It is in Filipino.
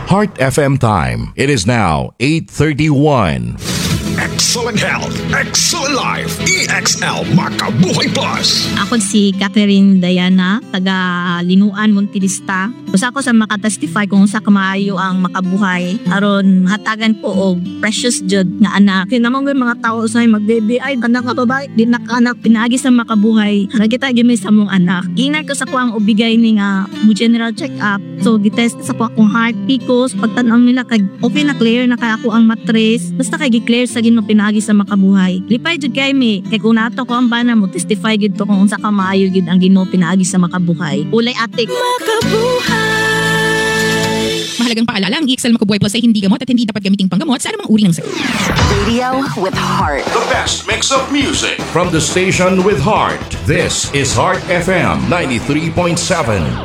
Heart FM time. It is now 8:31. Excellent health, excellent life. EXL Makabuhay Plus. Ako si Catherine Diana, taga Linuan, Montilista. Usa ko sa makatestify kung sa kamaayo ang makabuhay. Aron hatagan po og precious jud nga anak. Kinamang mga tao sa magbaby ay anak nga babae, di anak pinaagi sa makabuhay. Nakita gyud sa mong anak. Ingnan ko sa ko ang ubigay ni nga mo general check up. So gitest sa ko akong heart picos, pagtan-aw nila kay okay na clear na kay ako ang matres. Basta kay gi-clear sa ginoo pinaagi sa makabuhay. Lipay jud kay mi kay kung nato ko ang bana mo testify gid to kung unsa ka maayo gid ang Ginoo pinaagi sa makabuhay. Ulay atik makabuhay. Mahalagang paalala, ang EXL Makabuhay Plus ay hindi gamot at hindi dapat gamiting panggamot sa anumang uri ng sakit. Radio with heart. The best mix of music from the station with heart. This is Heart FM 93.7.